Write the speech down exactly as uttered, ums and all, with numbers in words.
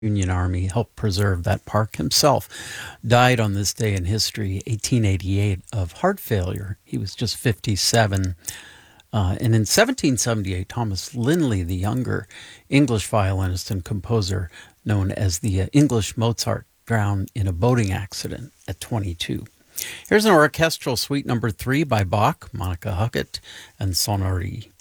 Union Army helped preserve that park himself, died on this day in history, eighteen eighty-eight, of heart failure. He was just fifty-seven. Uh, and in seventeen seventy-eight, Thomas Linley the Younger, English violinist and composer known as the uh, English Mozart, drowned in a boating accident at twenty-two. Here's an orchestral suite number three by Bach, Monica Huckett, and Sonnerie.